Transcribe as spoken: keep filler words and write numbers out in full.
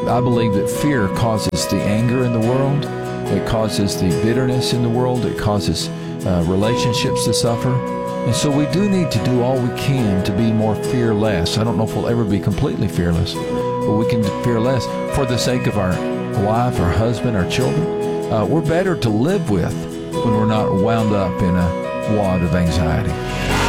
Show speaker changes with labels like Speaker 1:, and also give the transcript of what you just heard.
Speaker 1: I believe that fear causes the anger in the world. It causes the bitterness in the world. It causes uh, relationships to suffer. And so we do need to do all we can to be more fearless. I don't know if we'll ever be completely fearless, but we can fear less for the sake of our wife, our husband, our children. Uh, we're better to live with when we're not wound up in a wad of anxiety.